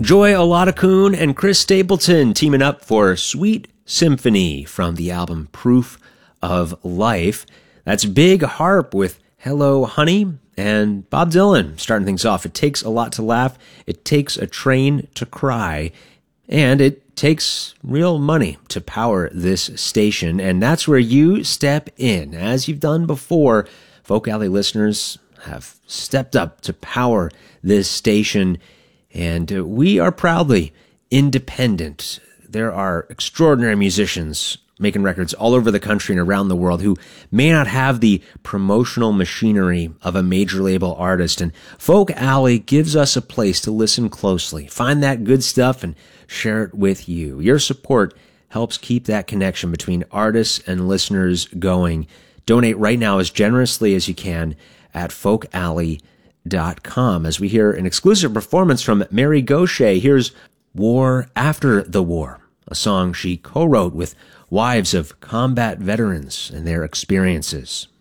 Joy Oladakoon and Chris Stapleton teaming up for Sweet Symphony from the album Proof of Life. That's Big Harp with Hello Honey, and Bob Dylan starting things off. It takes a lot to laugh, it takes a train to cry, and it takes real money to power this station, and that's where you step in. As you've done before, Folk Alley listeners have stepped up to power this station, and we are proudly independent. There are extraordinary musicians making records all over the country and around the world who may not have the promotional machinery of a major label artist. And Folk Alley gives us a place to listen closely, find that good stuff, and share it with you. Your support helps keep that connection between artists and listeners going. Donate right now as generously as you can at folkalley.com. As we hear an exclusive performance from Mary Gauthier, here's War After the War, a song she co-wrote with wives of combat veterans and their experiences.